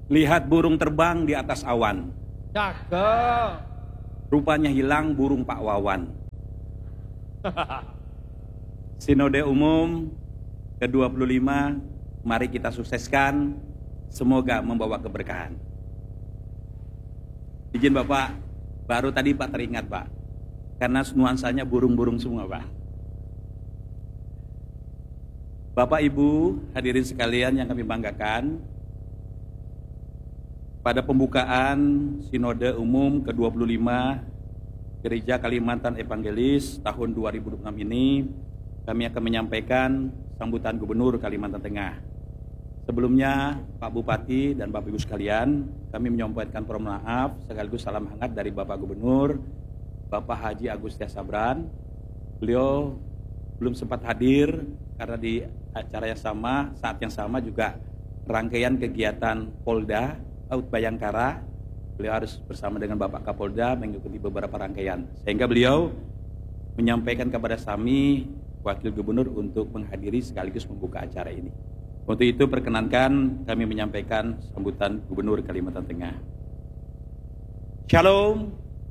Lihat burung terbang di atas awan. Cakep. Rupanya hilang burung Pak Wawan. Sinode Umum ke-25, mari kita sukseskan. Semoga membawa keberkahan. Izin Bapak, baru tadi Pak teringat Pak, karena nuansanya burung-burung semua Pak. Bapak Ibu hadirin sekalian yang kami banggakan, pada pembukaan Sinode Umum ke-25 Gereja Kalimantan Evangelis tahun 2026 ini, kami akan menyampaikan sambutan Gubernur Kalimantan Tengah. Sebelumnya, Pak Bupati dan Bapak Ibu sekalian, kami menyampaikan permohonan maaf sekaligus salam hangat dari Bapak Gubernur, Bapak Haji Agustia Sabran. Beliau belum sempat hadir karena di acara yang sama, saat yang sama juga rangkaian kegiatan Polda Laut Bayangkara. Beliau harus bersama dengan Bapak Kapolda mengikuti beberapa rangkaian, sehingga beliau menyampaikan kepada kami Wakil Gubernur untuk menghadiri sekaligus membuka acara ini. Untuk itu perkenankan kami menyampaikan sambutan Gubernur Kalimantan Tengah. Shalom.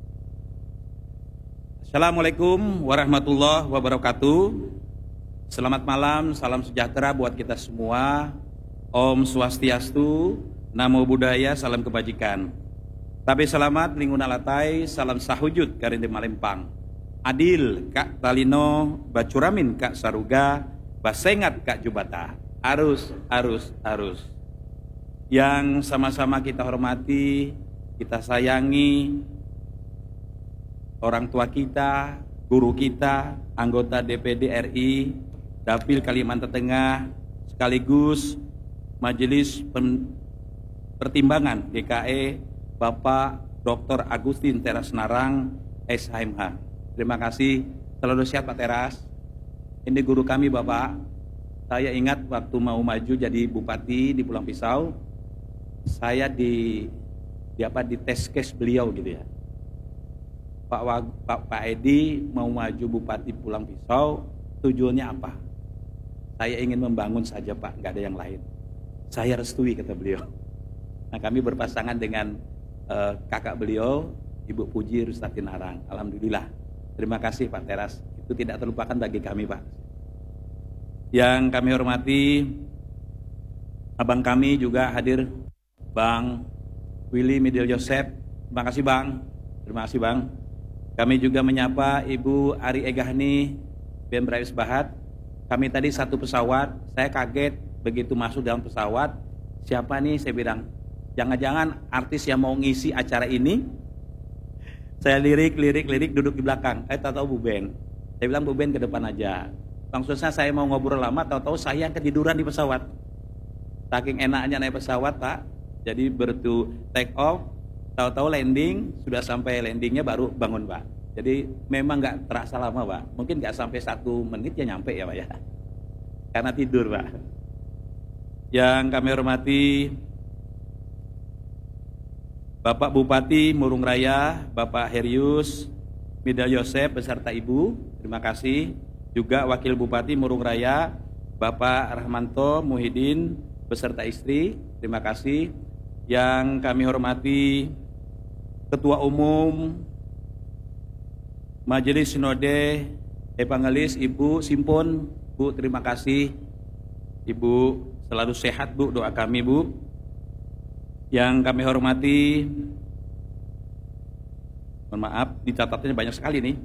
Assalamualaikum warahmatullahi wabarakatuh. Selamat malam, salam sejahtera buat kita semua. Om Swastiastu, Namo Buddhaya, salam kebajikan. Tapi selamat lingkungan latai, salam sahujud karinde malempang. Adil Kak Talino, Bacuramin Kak Saruga, Basengat Kak Jubata. Arus. Yang sama-sama kita hormati, kita sayangi orang tua kita, guru kita, anggota DPD RI, Dapil Kalimantan Tengah, sekaligus Majelis Pertimbangan DKE, Bapak Dr. Agustin Teras Narang, SHMH. Terima kasih, selalu sehat Pak Teras. Ini guru kami Bapak. Saya ingat waktu mau maju jadi bupati di Pulang Pisau, saya di tes case beliau gitu ya. Pak Edi mau maju bupati Pulang Pisau, tujuannya apa? Saya ingin membangun saja Pak, nggak ada yang lain. Saya restui kata beliau. Nah kami berpasangan dengan kakak beliau, Ibu Puji Rustati Narang. Alhamdulillah. Terima kasih Pak Teras. Itu tidak terlupakan bagi kami Pak. Yang kami hormati, abang kami juga hadir, Bang Willy Midil Joseph. Terima kasih Bang. Terima kasih Bang. Kami juga menyapa Ibu Ari Egahni bin Brais Bahat. Kami tadi satu pesawat, saya kaget begitu masuk dalam pesawat. Siapa nih? Saya bilang, jangan-jangan artis yang mau ngisi acara ini. Saya lirik duduk di belakang. Tahu-tahu Bu Ben. Saya bilang Bu Ben ke depan aja. Maksudnya saya mau ngobrol lama, tahu-tahu saya ketiduran di pesawat. Saking enaknya naik pesawat Pak. Jadi bertu take off, tahu-tahu landing, sudah sampai landingnya baru bangun Pak. Jadi memang nggak terasa lama Pak. Mungkin nggak sampai 1 menit ya nyampe ya Pak ya. Karena tidur Pak. Yang kami hormati Bapak Bupati Murung Raya, Bapak Herius Midal Yosef beserta Ibu, terima kasih. Juga Wakil Bupati Murung Raya, Bapak Rahmanto Muhyiddin beserta istri, terima kasih. Yang kami hormati Ketua Umum Majelis Sinode Evangelis Ibu Simpon, Bu terima kasih. Ibu selalu sehat Bu, doa kami Bu. Yang kami hormati, mohon maaf dicatatnya banyak sekali nih.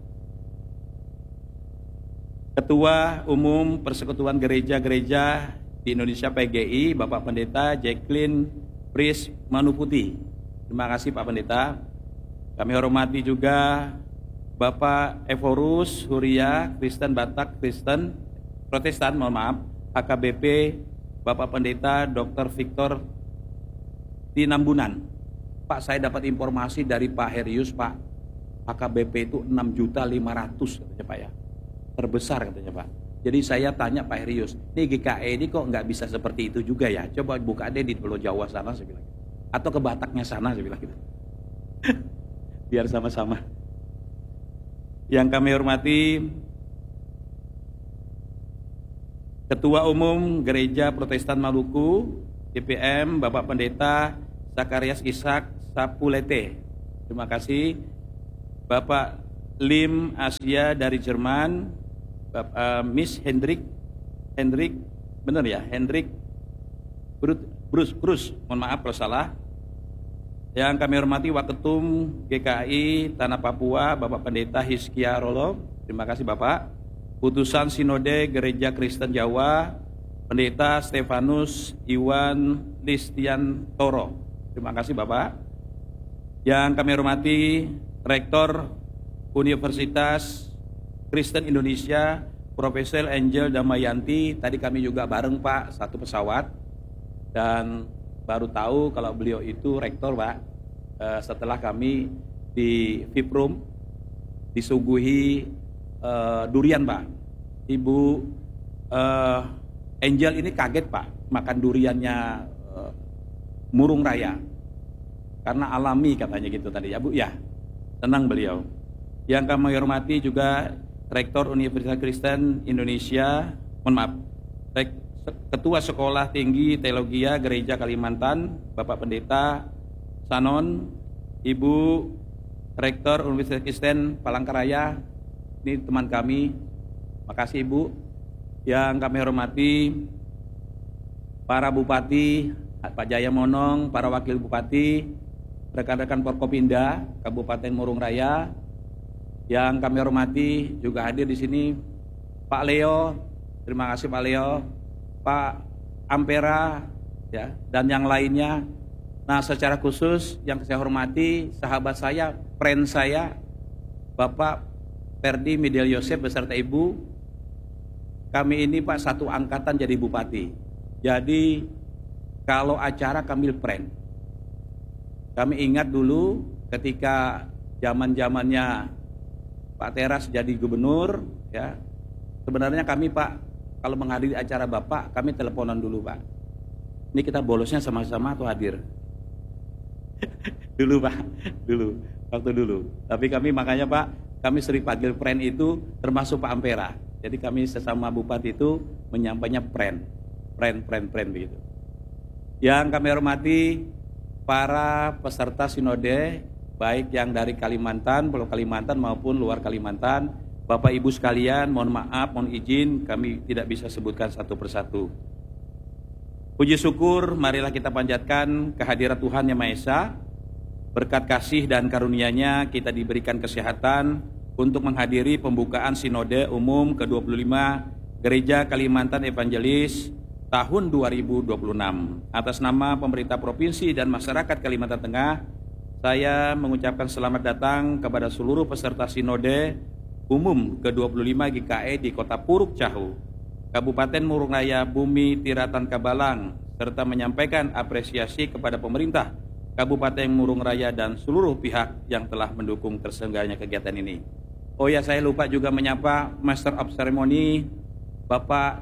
Ketua Umum Persekutuan Gereja-Gereja di Indonesia PGI, Bapak Pendeta Jacqueline Pris Manuputi. Terima kasih Pak Pendeta. Kami hormati juga Bapak Evorus Huria Kristen Batak Kristen Protestan, mohon maaf, HKBP, Bapak Pendeta Dr. Victor Tinambunan. Pak, saya dapat informasi dari Pak Herius, Pak, HKBP itu 6.500.000 katanya Pak ya. Terbesar katanya Pak. Jadi saya tanya Pak Herius, ini GKE ini kok nggak bisa seperti itu juga ya? Coba buka deh di Pulau Jawa sana, saya bilang. Atau ke Bataknya sana, saya bilang gitu. Biar sama-sama. Yang kami hormati Ketua Umum Gereja Protestan Maluku, CPM Bapak Pendeta Zakarias Ishak Sapulete. Terima kasih. Bapak Lim Asia dari Jerman, Miss Hendrik, benar ya, Hendrik Bruce, mohon maaf kalau salah. Yang kami hormati Waketum GKI Tanah Papua, Bapak Pendeta Hizkia Rolo, terima kasih Bapak. Putusan Sinode Gereja Kristen Jawa, Pendeta Stefanus Iwan Listiantoro, terima kasih Bapak. Yang kami hormati Rektor Universitas Kristen Indonesia, Profesor Angel Damayanti, tadi kami juga bareng Pak, satu pesawat, dan baru tahu kalau beliau itu rektor Pak, setelah kami di VIP Room disuguhi durian Pak. Ibu Angel ini kaget Pak makan duriannya Murung Raya, karena alami katanya gitu tadi ya Bu ya. Tenang beliau. Yang kami hormati juga Rektor Universitas Kristen Indonesia, mohon maaf, Ketua Sekolah Tinggi Teologia Gereja Kalimantan, Bapak Pendeta Sanon, Ibu Rektor Universitas Kristen Palangkaraya, ini teman kami, makasih Ibu. Yang kami hormati para Bupati, Pak Jaya Monong, para Wakil Bupati, rekan-rekan Forkopimda Kabupaten Murung Raya. Yang kami hormati juga hadir di sini Pak Leo, terima kasih Pak Leo, Pak Ampera, ya, dan yang lainnya. Nah, secara khusus yang saya hormati sahabat saya, friend saya, Bapak Perdi Midel Yosef beserta Ibu. Kami ini Pak satu angkatan jadi bupati. Jadi kalau acara kami friend. Kami ingat dulu ketika zaman-zamannya Pak Teras jadi gubernur, ya. Sebenarnya kami Pak kalau menghadiri acara Bapak, kami teleponan dulu Pak. Ini kita bolosnya sama-sama atau hadir? Dulu Pak, waktu dulu. Tapi kami makanya Pak, kami sering panggil friend itu termasuk Pak Ampera. Jadi kami sesama bupati itu menyampainya friend begitu. Yang kami hormati para peserta sinode, baik yang dari Kalimantan, Pulau Kalimantan maupun luar Kalimantan. Bapak Ibu sekalian, mohon maaf, mohon izin kami tidak bisa sebutkan satu persatu. Puji syukur, marilah kita panjatkan kehadirat Tuhan Yang Maha Esa. Berkat kasih dan karunia-Nya kita diberikan kesehatan untuk menghadiri pembukaan Sinode Umum ke-25 Gereja Kalimantan Evangelis tahun 2026. Atas nama pemerintah provinsi dan masyarakat Kalimantan Tengah, saya mengucapkan selamat datang kepada seluruh peserta Sinode Umum ke-25 GKI di Kota Puruk Cahu, Kabupaten Murung Raya, Bumi Tiratan Kabalang, serta menyampaikan apresiasi kepada pemerintah Kabupaten Murung Raya dan seluruh pihak yang telah mendukung terselenggaranya kegiatan ini. Oh ya, saya lupa juga menyapa Master of Ceremony Bapak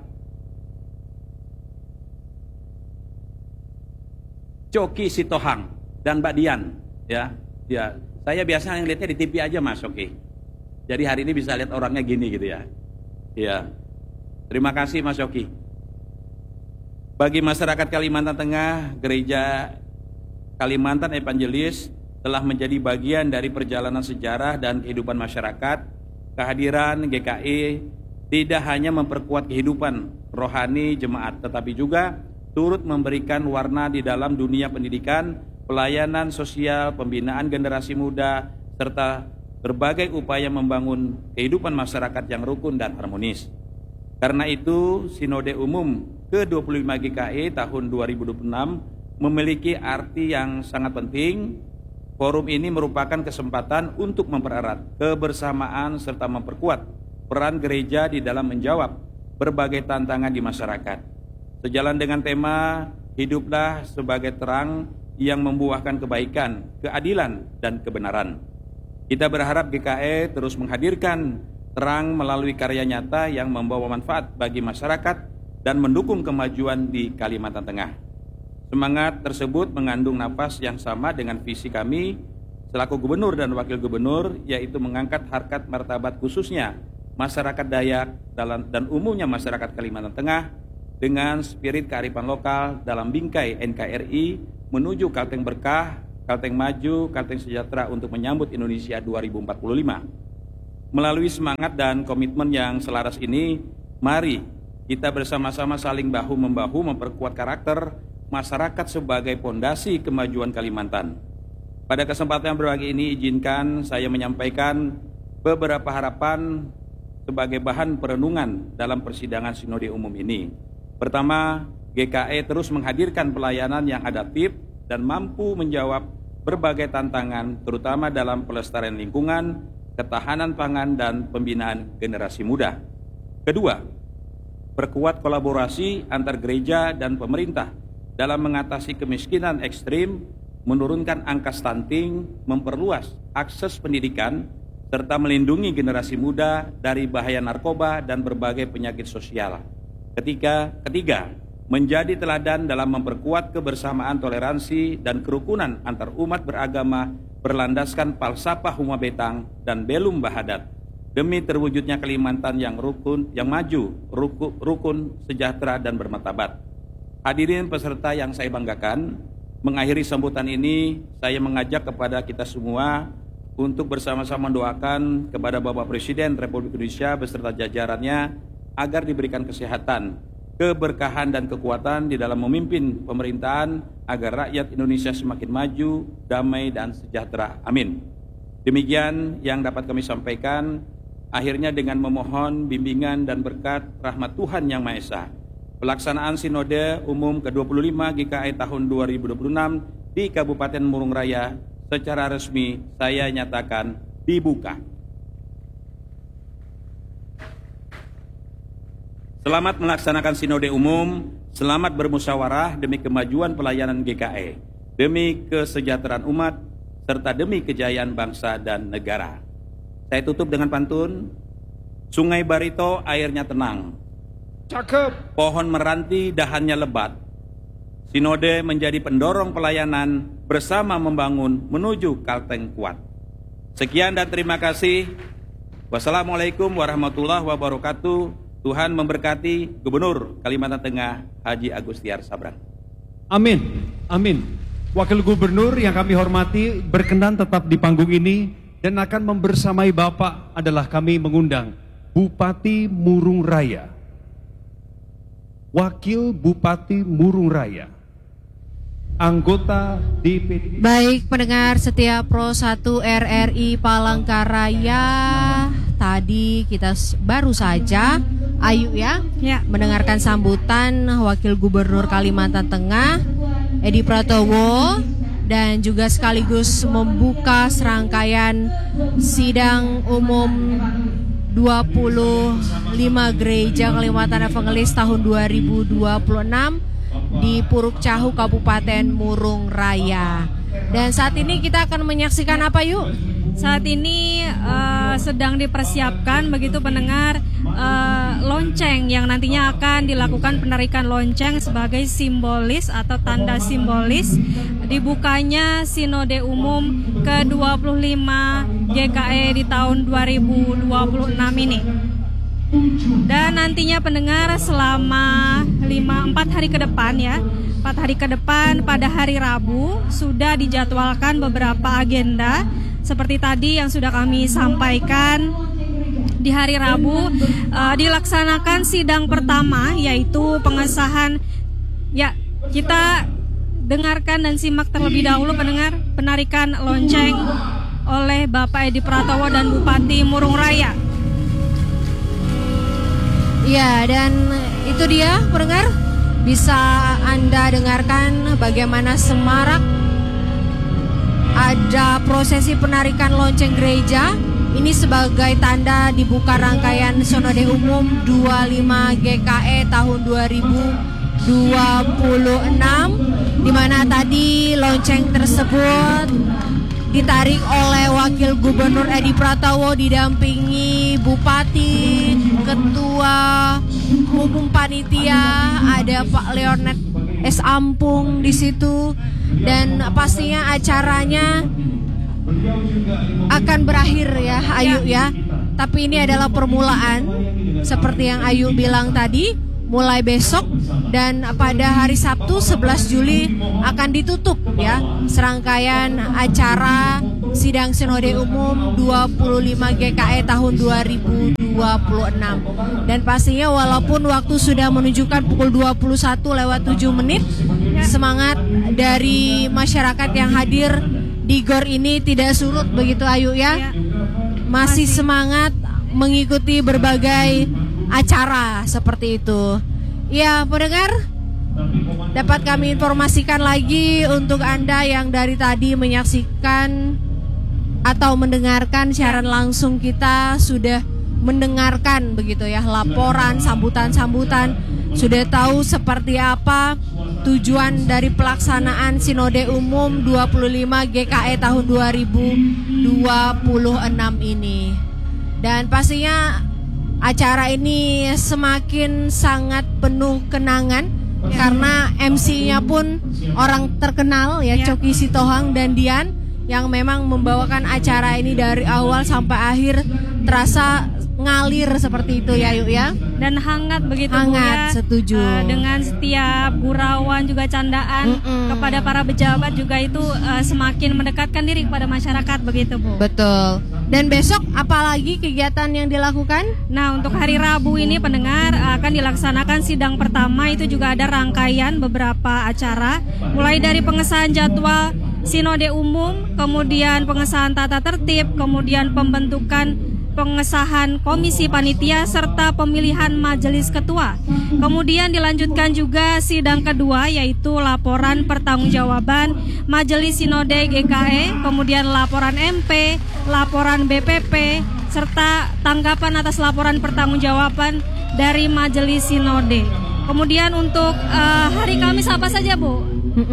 Coki Sitohang dan Mbak Dian, ya. Saya biasanya ngeliatnya di TV aja Mas Coki. Jadi hari ini bisa lihat orangnya gini gitu ya. Ya. Terima kasih Mas Yoki. Bagi masyarakat Kalimantan Tengah, Gereja Kalimantan Evangelis telah menjadi bagian dari perjalanan sejarah dan kehidupan masyarakat. Kehadiran GKI tidak hanya memperkuat kehidupan rohani jemaat, tetapi juga turut memberikan warna di dalam dunia pendidikan, pelayanan sosial, pembinaan generasi muda, serta berbagai upaya membangun kehidupan masyarakat yang rukun dan harmonis. Karena itu, Sinode Umum ke-25 GKI tahun 2026 memiliki arti yang sangat penting. Forum ini merupakan kesempatan untuk mempererat kebersamaan serta memperkuat peran gereja di dalam menjawab berbagai tantangan di masyarakat. Sejalan dengan tema Hiduplah sebagai terang yang membuahkan kebaikan, keadilan, dan kebenaran. Kita berharap GKI terus menghadirkan terang melalui karya nyata yang membawa manfaat bagi masyarakat dan mendukung kemajuan di Kalimantan Tengah. Semangat tersebut mengandung nafas yang sama dengan visi kami selaku gubernur dan wakil gubernur, yaitu mengangkat harkat martabat khususnya masyarakat Dayak dan umumnya masyarakat Kalimantan Tengah dengan spirit kearifan lokal dalam bingkai NKRI menuju Kalteng Berkah, Kalteng Maju, Kalteng Sejahtera untuk menyambut Indonesia 2045. Melalui semangat dan komitmen yang selaras ini, mari kita bersama-sama saling bahu-membahu memperkuat karakter masyarakat sebagai pondasi kemajuan Kalimantan. Pada kesempatan berbagi ini, izinkan saya menyampaikan beberapa harapan sebagai bahan perenungan dalam persidangan Sinode Umum ini. Pertama, GKE terus menghadirkan pelayanan yang adaptif dan mampu menjawab berbagai tantangan, terutama dalam pelestarian lingkungan, ketahanan pangan, dan pembinaan generasi muda. Kedua, perkuat kolaborasi antar gereja dan pemerintah dalam mengatasi kemiskinan ekstrim, menurunkan angka stunting, memperluas akses pendidikan, serta melindungi generasi muda dari bahaya narkoba dan berbagai penyakit sosial. Ketiga, menjadi teladan dalam memperkuat kebersamaan, toleransi, dan kerukunan antar umat beragama berlandaskan falsafah Huma Betang dan Belum Bahadat demi terwujudnya Kalimantan yang rukun, yang maju, rukun, sejahtera, dan bermartabat. Hadirin peserta yang saya banggakan, mengakhiri sambutan ini saya mengajak kepada kita semua untuk bersama-sama mendoakan kepada Bapak Presiden Republik Indonesia beserta jajarannya agar diberikan kesehatan, keberkahan, dan kekuatan di dalam memimpin pemerintahan agar rakyat Indonesia semakin maju, damai, dan sejahtera. Amin. Demikian yang dapat kami sampaikan. Akhirnya dengan memohon bimbingan dan berkat rahmat Tuhan Yang Maha Esa, pelaksanaan Sinode Umum ke-25 GKI tahun 2026 di Kabupaten Murung Raya secara resmi saya nyatakan dibuka. Selamat melaksanakan Sinode Umum, selamat bermusyawarah demi kemajuan pelayanan GKE, demi kesejahteraan umat, serta demi kejayaan bangsa dan negara. Saya tutup dengan pantun, Sungai Barito airnya tenang, cakep. Pohon meranti dahannya lebat. Sinode menjadi pendorong pelayanan bersama membangun menuju Kalteng kuat. Sekian dan terima kasih. Wassalamualaikum warahmatullahi wabarakatuh. Tuhan memberkati Gubernur Kalimantan Tengah Haji Agustiar Sabrang. Amin, amin. Wakil Gubernur yang kami hormati berkenan tetap di panggung ini dan akan membersamai Bapak adalah kami mengundang Bupati Murung Raya, Wakil Bupati Murung Raya, anggota DPD. Baik pendengar setia Pro 1 RRI Palangkaraya, tadi kita baru saja Ayu ya mendengarkan sambutan Wakil Gubernur Kalimantan Tengah Edi Pratowo dan juga sekaligus membuka serangkaian sidang umum 25 Gereja Kalimantan Evangelis tahun 2026 di Puruk Cahu Kabupaten Murung Raya. Dan saat ini kita akan menyaksikan apa yuk? Saat ini sedang dipersiapkan begitu pendengar lonceng yang nantinya akan dilakukan penarikan lonceng sebagai simbolis atau tanda simbolis dibukanya Sinode Umum ke-25 GKE di tahun 2026 ini. Dan nantinya pendengar selama 4 hari ke depan ya, 4 hari ke depan pada hari Rabu sudah dijadwalkan beberapa agenda seperti tadi yang sudah kami sampaikan. Di hari Rabu dilaksanakan sidang pertama yaitu pengesahan, ya kita dengarkan dan simak terlebih dahulu pendengar penarikan lonceng oleh Bapak Edi Pratowo dan Bupati Murung Raya. Ya, dan itu dia pendengar, bisa Anda dengarkan bagaimana semarak ada prosesi penarikan lonceng gereja. Ini sebagai tanda dibuka rangkaian Sinode Umum 25 GKE tahun 2026, di mana tadi lonceng tersebut ditarik oleh Wakil Gubernur Edi Pratowo didampingi Bupati, Ketua Umum Panitia, ada Pak Leonard S. Ampung di situ, dan pastinya acaranya akan berakhir ya Ayu ya. Tapi ini adalah permulaan seperti yang Ayu bilang tadi, mulai besok, dan pada hari Sabtu 11 Juli akan ditutup ya serangkaian acara sidang Sinode Umum 25 GKE tahun 2026. Dan pastinya walaupun waktu sudah menunjukkan pukul 21:07, semangat dari masyarakat yang hadir di GOR ini tidak surut begitu Ayu ya. Masih semangat mengikuti berbagai acara seperti itu. Ya, pendengar, dapat kami informasikan lagi untuk Anda yang dari tadi menyaksikan atau mendengarkan siaran langsung, kita sudah mendengarkan begitu ya laporan, sambutan-sambutan, sudah tahu seperti apa tujuan dari pelaksanaan Sinode Umum 25 GKE tahun 2026 ini. Dan pastinya acara ini semakin sangat penuh kenangan karena MC-nya pun orang terkenal ya, Coki Sitohang dan Dian yang memang membawakan acara ini dari awal sampai akhir, terasa ngalir seperti itu ya Yuk ya. Dan hangat begitu hangat, Bu ya. Setuju. Dengan setiap gurauan juga candaan kepada para pejabat juga itu semakin mendekatkan diri kepada masyarakat begitu Bu. Betul. Dan besok apalagi kegiatan yang dilakukan? Nah, untuk hari Rabu ini pendengar akan dilaksanakan sidang pertama, itu juga ada rangkaian beberapa acara, mulai dari pengesahan jadwal Sinode Umum, kemudian pengesahan tata tertib, kemudian pengesahan komisi panitia serta pemilihan majelis ketua. Kemudian dilanjutkan juga sidang kedua, yaitu laporan pertanggungjawaban Majelis Sinode GKE, kemudian laporan MP, laporan BPP, serta tanggapan atas laporan pertanggungjawaban dari Majelis Sinode. Kemudian untuk hari Kamis apa saja Bu?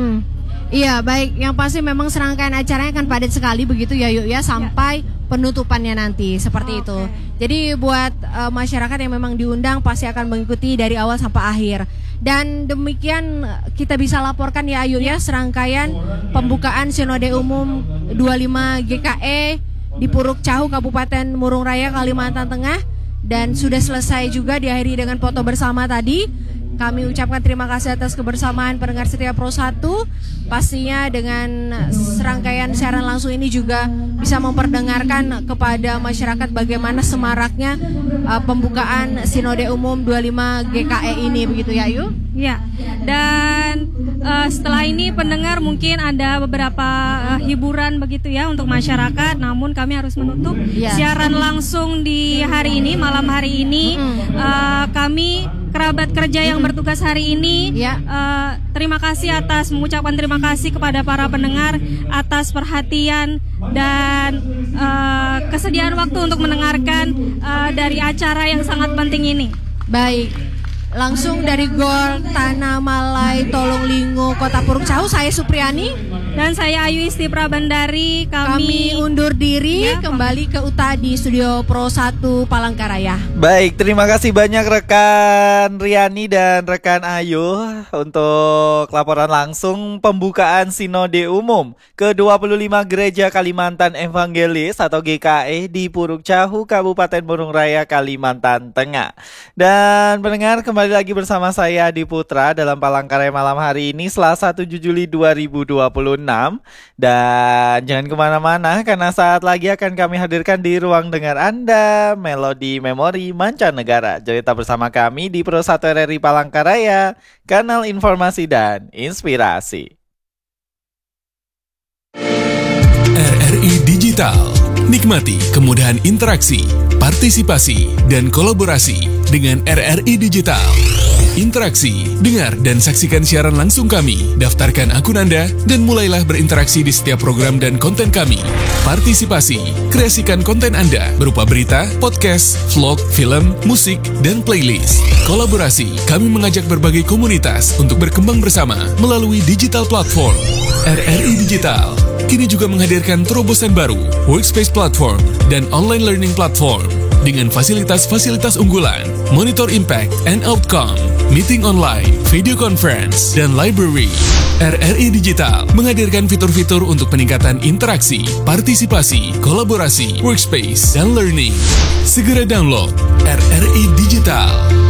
Iya, baik. Yang pasti memang serangkaian acaranya akan padat sekali begitu ya Yuk ya, sampai penutupannya nanti seperti itu. Jadi buat masyarakat yang memang diundang pasti akan mengikuti dari awal sampai akhir. Dan demikian kita bisa laporkan ya Ayu ya serangkaian pembukaan Sinode Umum 25 GKE di Puruk Cahu, Kabupaten Murung Raya, Kalimantan Tengah, dan sudah selesai juga diakhiri dengan foto bersama tadi. Kami ucapkan terima kasih atas kebersamaan pendengar setia Pro 1. Pastinya dengan serangkaian siaran langsung ini juga bisa memperdengarkan kepada masyarakat bagaimana semaraknya pembukaan Sinode Umum 25 GKE ini begitu ya Ayu? Ya, dan setelah ini pendengar mungkin ada beberapa hiburan begitu ya untuk masyarakat, namun kami harus menutup siaran langsung di hari ini, malam hari ini. Kami kerabat kerja yang bertugas hari ini, terima kasih mengucapkan terima kasih kepada para pendengar atas perhatian dan kesediaan waktu untuk mendengarkan dari acara yang sangat penting ini. Baik, langsung dari GOR Tanah Malai Tolonglingo Kota Puruk Cahu, saya Supriyani dan saya Ayu Isti Prabandari. Kami undur diri kembali ke UTA di Studio Pro 1 Palangkaraya. Baik, terima kasih banyak rekan Riani dan rekan Ayu untuk laporan langsung pembukaan Sinode Umum ke-25 Gereja Kalimantan Evangelis atau GKE di Puruk Cahu, Kabupaten Murung Raya, Kalimantan Tengah. Dan pendengar, kembali lagi bersama saya Adi Putra dalam Palangkaraya malam hari ini, Selasa 7 Juli 2026. Dan jangan kemana-mana karena saat lagi akan kami hadirkan di ruang dengar Anda Melodi Memori Mancanegara. Cerita bersama kami di Pro 1 RRI Palangkaraya, kanal informasi dan inspirasi. RRI Digital. Nikmati kemudahan interaksi, partisipasi, dan kolaborasi dengan RRI Digital. Interaksi, dengar, dan saksikan siaran langsung kami. Daftarkan akun Anda dan mulailah berinteraksi di setiap program dan konten kami. Partisipasi, kreasikan konten Anda berupa berita, podcast, vlog, film, musik, dan playlist. Kolaborasi, kami mengajak berbagai komunitas untuk berkembang bersama melalui digital platform. RRI Digital kini juga menghadirkan terobosan baru, workspace platform, dan online learning platform dengan fasilitas-fasilitas unggulan, monitor impact and outcome, meeting online, video conference, dan library. RRI Digital menghadirkan fitur-fitur untuk peningkatan interaksi, partisipasi, kolaborasi, workspace, dan learning. Segera download RRI Digital.